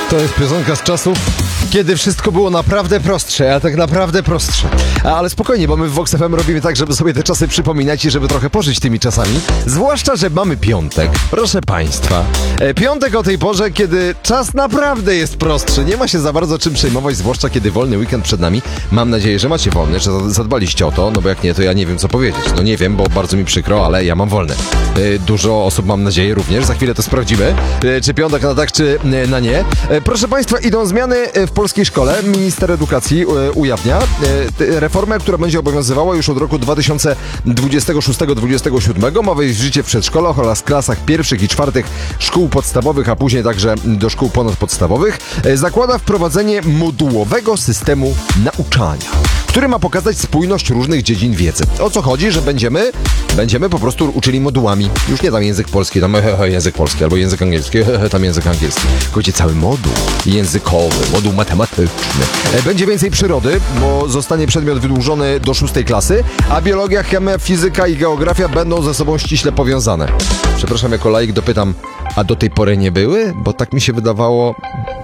To jest piosenka z czasów, kiedy wszystko było naprawdę prostsze, a tak naprawdę prostsze. Ale spokojnie, bo my w Vox FM robimy tak, żeby sobie te czasy przypominać i żeby trochę pożyć tymi czasami. Zwłaszcza, że mamy piątek. Proszę Państwa, piątek o tej porze, kiedy czas naprawdę jest prostszy. Nie ma się za bardzo czym przejmować, zwłaszcza kiedy wolny weekend przed nami. Mam nadzieję, że macie wolny, że zadbaliście o to, no bo jak nie, to ja nie wiem co powiedzieć. No nie wiem, bo bardzo mi przykro, ale ja mam wolny. Dużo osób, mam nadzieję, również. Za chwilę to sprawdzimy, czy piątek na tak, czy na nie. Proszę Państwa, idą zmiany w polskiej szkole. Minister edukacji ujawnia reformę, która będzie obowiązywała już od roku 2026-2027. Ma wejść w życie w przedszkolach oraz klasach pierwszych i czwartych szkół podstawowych, a później także do szkół ponadpodstawowych. Zakłada wprowadzenie modułowego systemu nauczania, który ma pokazać spójność różnych dziedzin wiedzy. O co chodzi? Że będziemy po prostu uczyli modułami. Już nie tam język polski, tam język polski, albo język angielski, tam język angielski. Tylko cały moduł językowy, moduł matematyczny. Będzie więcej przyrody, bo zostanie przedmiot wydłużony do 6 klasy, a biologia, chemia, fizyka i geografia będą ze sobą ściśle powiązane. Przepraszam, jako laik dopytam, a do tej pory nie były? Bo tak mi się wydawało,